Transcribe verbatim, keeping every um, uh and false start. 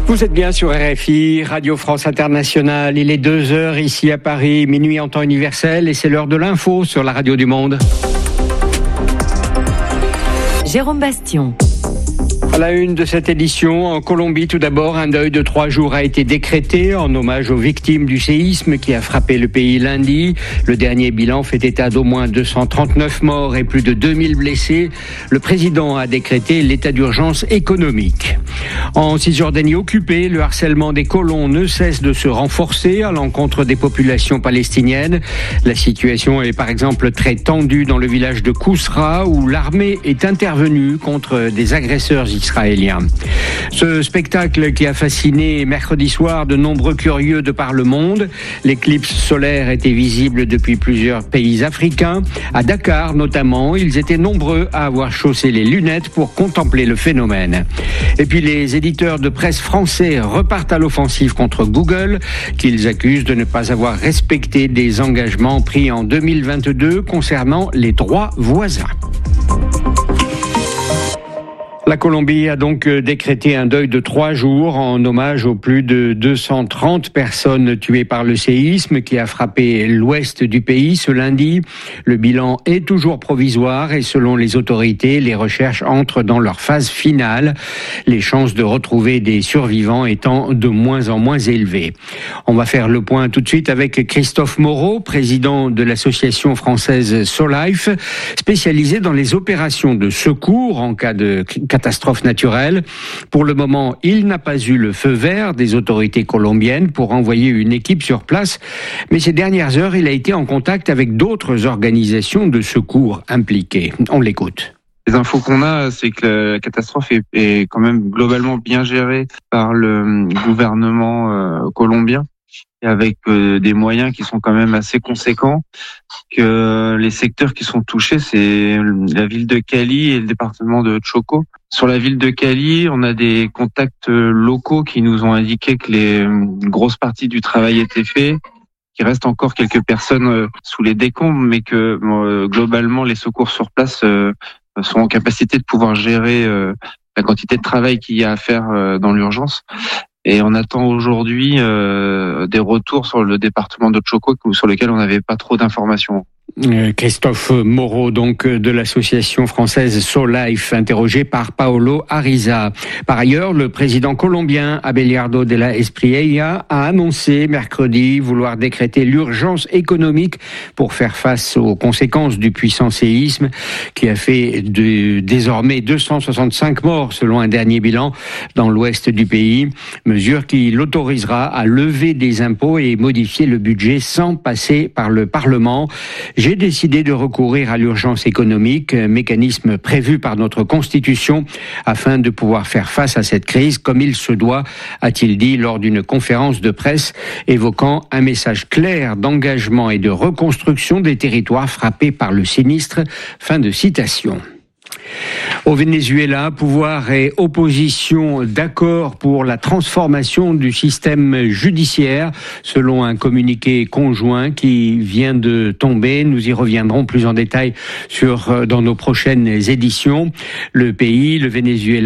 Vous êtes bien sur R F I, Radio France Internationale. Il est deux heures ici à Paris, minuit en temps universel, et c'est l'heure de l'info sur la radio du monde. Jérôme Bastion. À la une de cette édition, en Colombie, tout d'abord, un deuil de trois jours a été décrété en hommage aux victimes du séisme qui a frappé le pays lundi. Le dernier bilan fait état d'au moins deux cent trente-neuf morts et plus de deux mille blessés. Le président a décrété l'état d'urgence économique. En Cisjordanie occupée, le harcèlement des colons ne cesse de se renforcer à l'encontre des populations palestiniennes. La situation est par exemple très tendue dans le village de Kousra où l'armée est intervenue contre des agresseurs israéliens. Ce spectacle qui a fasciné mercredi soir de nombreux curieux de par le monde. L'éclipse solaire était visible depuis plusieurs pays africains. À Dakar notamment, ils étaient nombreux à avoir chaussé les lunettes pour contempler le phénomène. Et puis les éditeurs de presse français repartent à l'offensive contre Google, qu'ils accusent de ne pas avoir respecté des engagements pris en deux mille vingt-deux concernant les droits voisins. La Colombie a donc décrété un deuil de trois jours en hommage aux plus de deux cent trente personnes tuées par le séisme qui a frappé l'ouest du pays ce lundi. Le bilan est toujours provisoire et selon les autorités, les recherches entrent dans leur phase finale, les chances de retrouver des survivants étant de moins en moins élevées. On va faire le point tout de suite avec Christophe Moreau, président de l'association française SoLife, spécialisée dans les opérations de secours en cas de catastrophe naturelle. Pour le moment, il n'a pas eu le feu vert des autorités colombiennes pour envoyer une équipe sur place, mais ces dernières heures, il a été en contact avec d'autres organisations de secours impliquées. On l'écoute. Les infos qu'on a, c'est que la catastrophe est, est quand même globalement bien gérée par le gouvernement euh, colombien, et avec euh, des moyens qui sont quand même assez conséquents, que les secteurs qui sont touchés, c'est la ville de Cali et le département de Chocó. Sur la ville de Cali, on a des contacts locaux qui nous ont indiqué que les une grosse partie du travail était fait, qu'il reste encore quelques personnes sous les décombres, mais que euh, globalement les secours sur place euh, sont en capacité de pouvoir gérer euh, la quantité de travail qu'il y a à faire euh, dans l'urgence. Et on attend aujourd'hui euh, des retours sur le département de Chocó sur lequel on n'avait pas trop d'informations. Christophe Moreau, donc de l'association française SoLife, interrogé par Paolo Ariza. Par ailleurs, le président colombien Abelardo de la Espriella a annoncé mercredi vouloir décréter l'urgence économique pour faire face aux conséquences du puissant séisme qui a fait de, désormais deux cent soixante-cinq morts selon un dernier bilan dans l'ouest du pays. Mesure qui l'autorisera à lever des impôts et modifier le budget sans passer par le Parlement. J'ai décidé de recourir à l'urgence économique, mécanisme prévu par notre Constitution, afin de pouvoir faire face à cette crise comme il se doit, a-t-il dit lors d'une conférence de presse, évoquant un message clair d'engagement et de reconstruction des territoires frappés par le sinistre. Fin de citation. Au Venezuela, pouvoir et opposition d'accord pour la transformation du système judiciaire, selon un communiqué conjoint qui vient de tomber. Nous y reviendrons plus en détail sur, dans nos prochaines éditions. Le pays, le Venezuela,